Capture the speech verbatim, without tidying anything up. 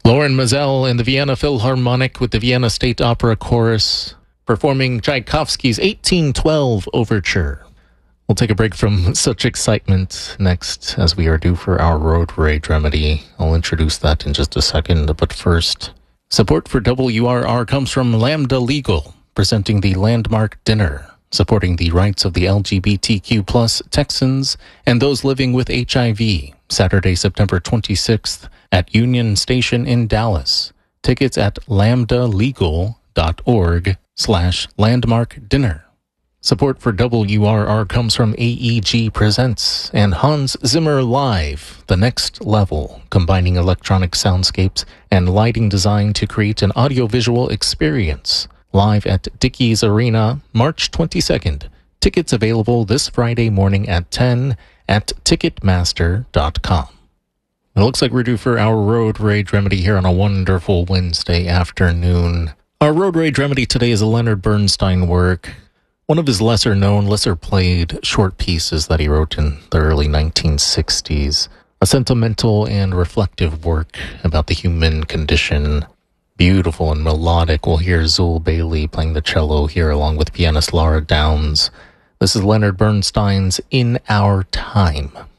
Lauren Mazel and the Vienna Philharmonic with the Vienna State Opera Chorus performing Tchaikovsky's eighteen twelve Overture. We'll take a break from such excitement next, as we are due for our road rage remedy. I'll introduce that in just a second, but first, support for W R R comes from Lambda Legal, presenting the Landmark Dinner, supporting the rights of the L G B T Q plus Texans and those living with H I V, Saturday, September twenty-sixth at Union Station in Dallas. Tickets at lambdalegal.org slash landmark dinner. Support for W R R comes from A E G Presents and Hans Zimmer Live, The Next Level, combining electronic soundscapes and lighting design to create an audiovisual experience. Live at Dickies Arena, March twenty-second. Tickets available this Friday morning at ten at ticketmaster dot com. It looks like we're due for our road rage remedy here on a wonderful Wednesday afternoon. Our road rage remedy today is a Leonard Bernstein work, one of his lesser-known, lesser-played short pieces that he wrote in the early nineteen sixties. A sentimental and reflective work about the human condition. Beautiful and melodic. We'll hear Zul Bailey playing the cello here along with pianist Laura Downs. This is Leonard Bernstein's In Our Time.